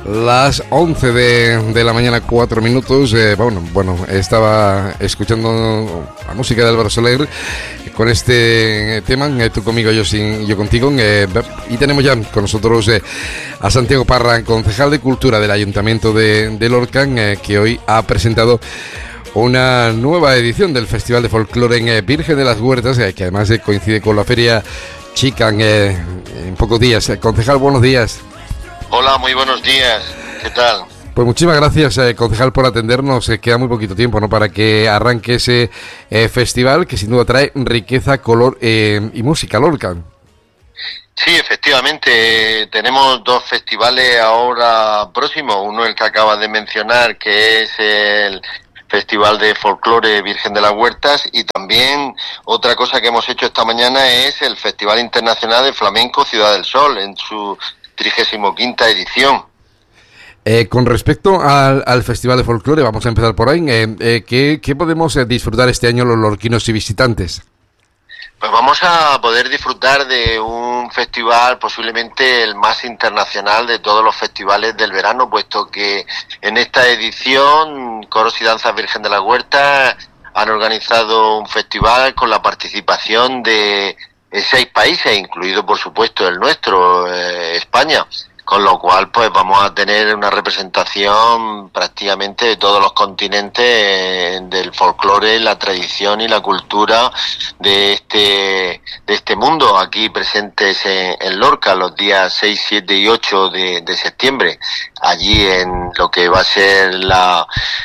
Las 11 de la mañana, 4 minutos. Estaba escuchando la música de Álvaro Soler con este tema, tú conmigo, yo contigo. Y tenemos ya con nosotros a Santiago Parra, concejal de Cultura del Ayuntamiento de Lorca, que hoy ha presentado una nueva edición del Festival de Folclore en Virgen de las Huertas, que además coincide con la Feria Chica en pocos días. Concejal, buenos días. Hola, muy buenos días. ¿Qué tal? Pues muchísimas gracias, concejal, por atendernos. Queda muy poquito tiempo, ¿no?, para que arranque ese festival que sin duda trae riqueza, color y música, Lorca. Sí, efectivamente, tenemos dos festivales ahora próximos. Uno, el que acabas de mencionar, que es el Festival de Folclore Virgen de las Huertas, y también otra cosa que hemos hecho esta mañana es el Festival Internacional de Flamenco Ciudad del Sol, en su 35ª edición. Con respecto al Festival de Folclore, vamos a empezar por ahí. ¿Qué podemos disfrutar este año los lorquinos y visitantes? Pues vamos a poder disfrutar de un festival posiblemente el más internacional de todos los festivales del verano, puesto que en esta edición Coros y Danzas Virgen de la Huerta han organizado un festival con la participación de 6 países, incluido por supuesto el nuestro, España, con lo cual pues vamos a tener una representación prácticamente de todos los continentes del folclore, la tradición y la cultura de este mundo, aquí presentes en Lorca los días 6, 7 y 8 de septiembre, allí en lo que va a ser la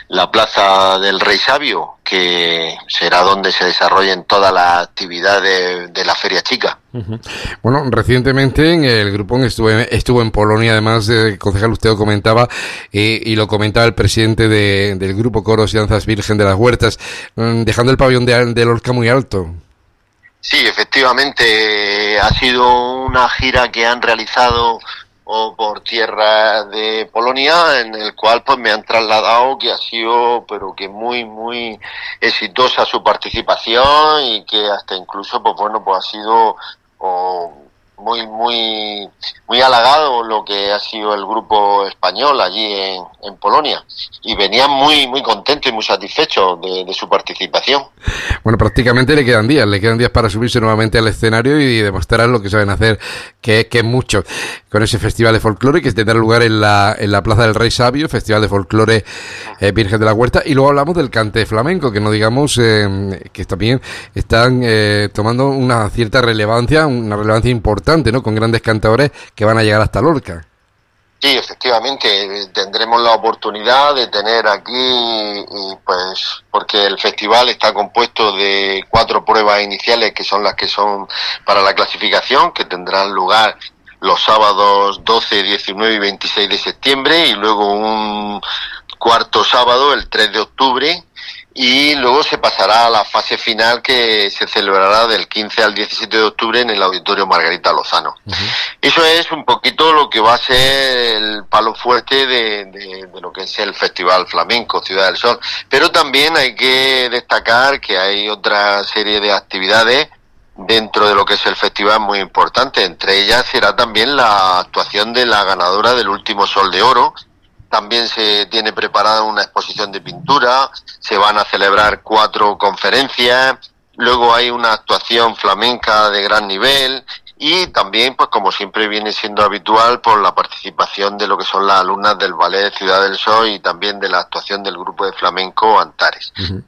Plaza del Rey Sabio, que será donde se desarrollen todas las actividades de la Feria Chica. Uh-huh. Bueno, recientemente en el Grupón estuvo en Polonia, además, concejal, usted lo comentaba, y lo comentaba el presidente del Grupo Coros y Danzas Virgen de las Huertas, dejando el pabellón de Lorca muy alto. Sí, efectivamente, ha sido una gira que han realizado por tierra de Polonia, en el cual pues me han trasladado que ha sido, pero que muy exitosa su participación, y que hasta incluso pues ha sido muy halagado lo que ha sido el grupo español allí en Polonia, y venían muy contentos y muy satisfechos de su participación. Bueno, prácticamente le quedan días para subirse nuevamente al escenario y demostrar lo que saben hacer, que es mucho, con ese festival de folclore que tendrá lugar en la Plaza del Rey Sabio, Festival de Folclore Virgen de la Huerta. Y luego hablamos del cante flamenco, que no digamos que también están tomando una cierta relevancia, una relevancia importante, ¿no?, con grandes cantadores que van a llegar hasta Lorca. Sí, efectivamente, tendremos la oportunidad de tener aquí, y pues porque el festival está compuesto de 4 pruebas iniciales, que son las que son para la clasificación, que tendrán lugar los sábados 12, 19 y 26 de septiembre, y luego un cuarto sábado, el 3 de octubre, y luego se pasará a la fase final, que se celebrará del 15 al 17 de octubre en el Auditorio Margarita Lozano. Uh-huh. Eso es un poquito lo que va a ser el palo fuerte de lo que es el Festival Flamenco Ciudad del Sol. Pero también hay que destacar que hay otra serie de actividades dentro de lo que es el festival muy importante. Entre ellas será también la actuación de la ganadora del último Sol de Oro. También se tiene preparada una exposición de pintura, se van a celebrar 4 conferencias, luego hay una actuación flamenca de gran nivel, y también, pues como siempre viene siendo habitual, por la participación de lo que son las alumnas del Ballet Ciudad del Sol, y también de la actuación del grupo de flamenco Antares. Uh-huh.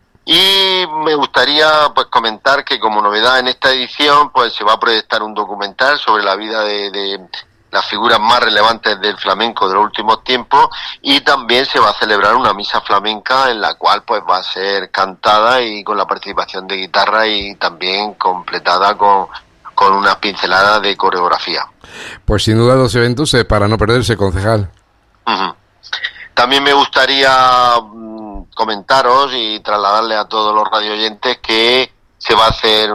Y me gustaría pues comentar que como novedad en esta edición pues se va a proyectar un documental sobre la vida de las figuras más relevantes del flamenco de los últimos tiempos, y también se va a celebrar una misa flamenca en la cual pues va a ser cantada y con la participación de guitarra, y también completada con unas pinceladas de coreografía. Pues sin duda 2 eventos para no perderse, concejal. Uh-huh. También me gustaría comentaros y trasladarle a todos los radioyentes que se va a hacer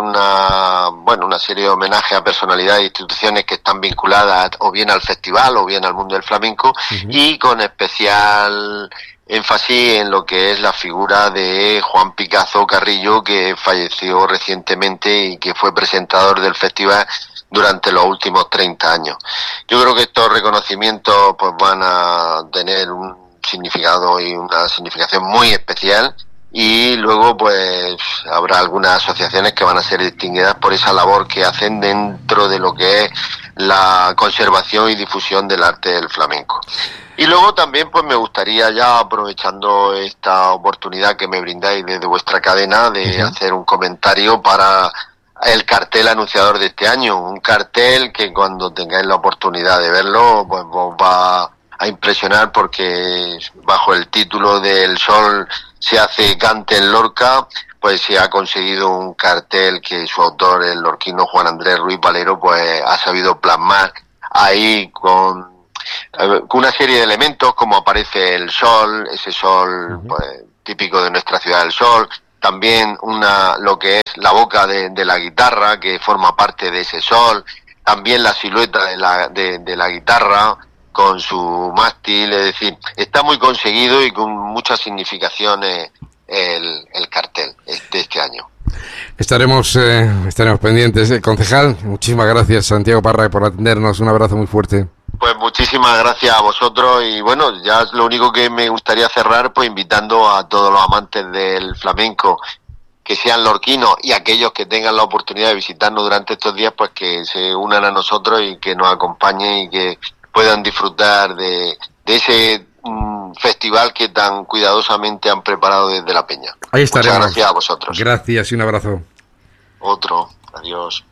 una serie de homenajes a personalidades e instituciones que están vinculadas o bien al festival o bien al mundo del flamenco, uh-huh, y con especial énfasis en lo que es la figura de Juan Picazo Carrillo, que falleció recientemente y que fue presentador del festival durante los últimos 30 años. Yo creo que estos reconocimientos pues van a tener un significado y una significación muy especial, y luego pues habrá algunas asociaciones que van a ser distinguidas por esa labor que hacen dentro de lo que es la conservación y difusión del arte del flamenco. Y luego también pues me gustaría, ya aprovechando esta oportunidad que me brindáis desde vuestra cadena, de hacer un comentario para el cartel anunciador de este año, un cartel que cuando tengáis la oportunidad de verlo pues os va a impresionar, porque bajo el título de El Sol se hace cante en Lorca, pues se ha conseguido un cartel que su autor, el lorquino Juan Andrés Ruiz Valero, pues ha sabido plasmar ahí con una serie de elementos, como aparece el sol, ese sol pues típico de nuestra ciudad del sol, también lo que es la boca de la guitarra, que forma parte de ese sol, también la silueta de la guitarra con su mástil, es decir, está muy conseguido y con muchas significaciones el cartel de este año. Estaremos pendientes. Concejal, muchísimas gracias, Santiago Parra, por atendernos. Un abrazo muy fuerte. Pues muchísimas gracias a vosotros, y bueno, ya lo único que me gustaría cerrar pues invitando a todos los amantes del flamenco, que sean lorquinos, y aquellos que tengan la oportunidad de visitarnos durante estos días, pues que se unan a nosotros y que nos acompañen y que puedan disfrutar de ese festival que tan cuidadosamente han preparado desde la Peña. Ahí estaremos. Muchas gracias a vosotros. Gracias y un abrazo. Otro. Adiós.